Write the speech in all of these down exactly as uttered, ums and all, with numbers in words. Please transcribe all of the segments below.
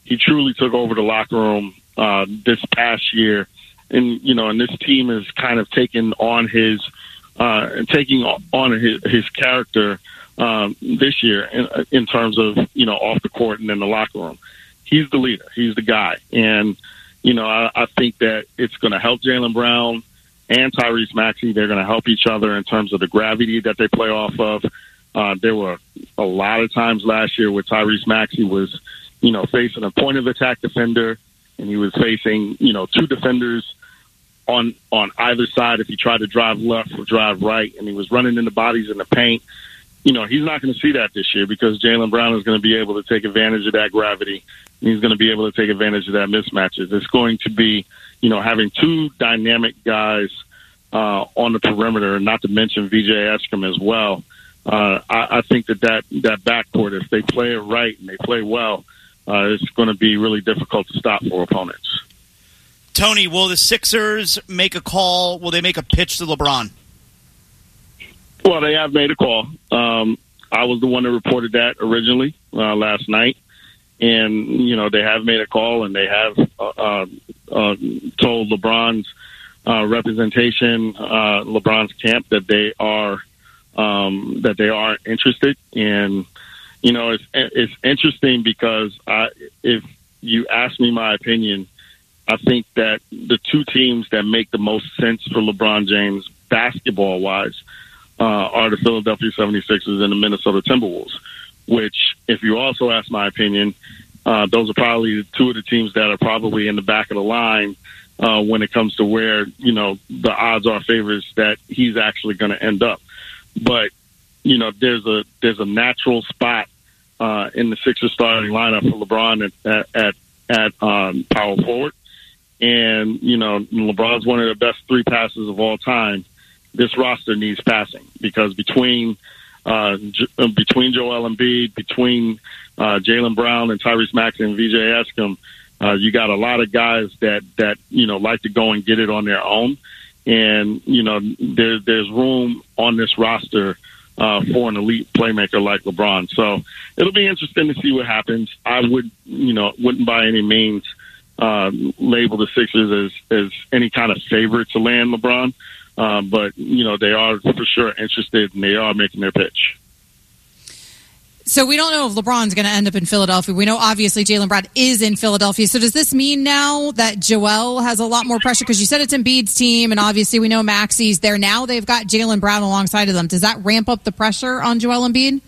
he truly took over the locker room uh, this past year. And, you know, and this team is kind of taking on his uh, taking on his, his character um, this year in, in terms of, you know, off the court and in the locker room. He's the leader. He's the guy. And, you know, I, I think that it's going to help Jaylen Brown and Tyrese Maxey. They're going to help each other in terms of the gravity that they play off of. Uh, there were a lot of times last year where Tyrese Maxey was, you know, facing a point of attack defender, and he was facing, you know, two defenders on on either side if he tried to drive left or drive right, and he was running into bodies in the paint. You know, he's not going to see that this year because Jaylen Brown is going to be able to take advantage of that gravity, and he's going to be able to take advantage of that mismatches. It's going to be, you know, having two dynamic guys uh, on the perimeter, not to mention V J Eskrim as well. Uh, I, I think that, that that backcourt, if they play it right and they play well, uh, it's going to be really difficult to stop for opponents. Tony, will the Sixers make a call? Will they make a pitch to LeBron? Well, they have made a call. Um, I was the one that reported that originally uh, last night. And, you know, they have made a call, and they have uh, uh, uh, told LeBron's uh, representation, uh, LeBron's camp, that they are um, that they are interested. And, you know, it's it's interesting because I, if you ask me my opinion, I think that the two teams that make the most sense for LeBron James basketball-wise uh, are the Philadelphia seventy-sixers and the Minnesota Timberwolves, which, if you also ask my opinion, uh, those are probably two of the teams that are probably in the back of the line uh, when it comes to where, you know, the odds are favors that he's actually going to end up. But, you know, there's a there's a natural spot uh, in the Sixers starting lineup for LeBron at at, at um, power forward. And, you know, LeBron's one of the best three passers of all time. This roster needs passing because between uh, J- between Joel Embiid, between uh, Jaylen Brown and Tyrese Maxey and V J Eskrim, uh, you got a lot of guys that, that, you know, like to go and get it on their own. And, you know, there, there's room on this roster uh, for an elite playmaker like LeBron. So it'll be interesting to see what happens. I would, you know, wouldn't by any means uh, label the Sixers as, as any kind of favorite to land LeBron. Uh, but, you know, they are for sure interested, and they are making their pitch. So we don't know if LeBron's going to end up in Philadelphia. We know, obviously, Jaylen Brown is in Philadelphia. So does this mean now that Joel has a lot more pressure? Because you said it's Embiid's team, and obviously we know Maxey's there now. They've got Jaylen Brown alongside of them. Does that ramp up the pressure on Joel Embiid?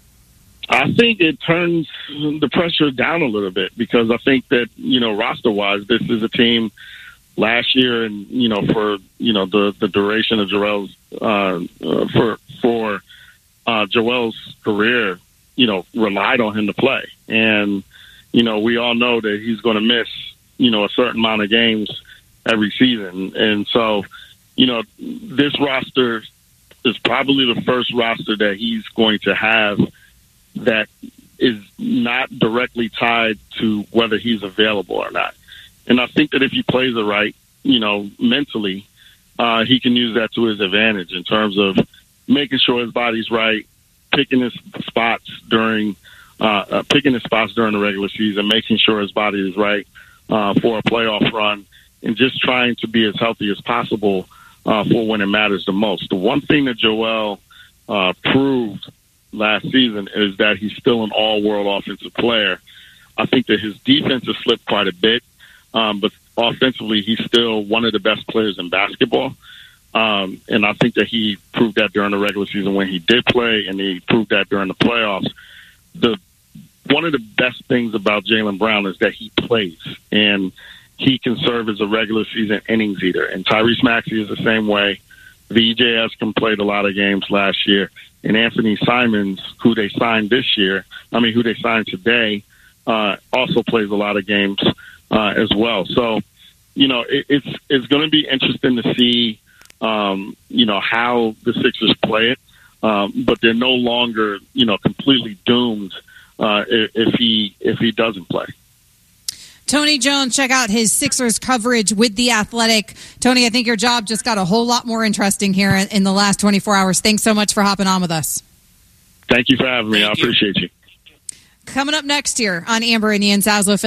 I think it turns the pressure down a little bit because I think that, you know, roster-wise, this is a team last year and, you know, for, you know, the, the duration of Joel's, uh, uh, for, for uh, Joel's career, you know, relied on him to play. And, you know, we all know that he's going to miss, you know, a certain amount of games every season. And so, you know, this roster is probably the first roster that he's going to have that is not directly tied to whether he's available or not. And I think that if he plays it right, you know, mentally, uh, he can use that to his advantage in terms of making sure his body's right, picking his spots during, uh, uh, picking his spots during the regular season, making sure his body is right uh, for a playoff run, and just trying to be as healthy as possible uh, for when it matters the most. The one thing that Joel uh, proved last season is that he's still an all-world offensive player. I think that his defense has slipped quite a bit. Um, but offensively, he's still one of the best players in basketball. Um, and I think that he proved that during the regular season when he did play, and he proved that during the playoffs. The one of the best things about Jaylen Brown is that he plays, and he can serve as a regular season innings eater. And Tyrese Maxey is the same way. V J Eskrim played a lot of games last year. And Anthony Simons, who they signed this year, I mean, who they signed today, uh, also plays a lot of games Uh, as well. So, you know, it, it's it's going to be interesting to see, um, you know, how the Sixers play it. Um, but they're no longer, you know, completely doomed uh, if, if he if he doesn't play. Tony Jones, check out his Sixers coverage with The Athletic. Tony, I think your job just got a whole lot more interesting here in, in the last twenty-four hours. Thanks so much for hopping on with us. Thank you for having me. Thank I you. appreciate you. Coming up next here on Amber and Ian Zaslow.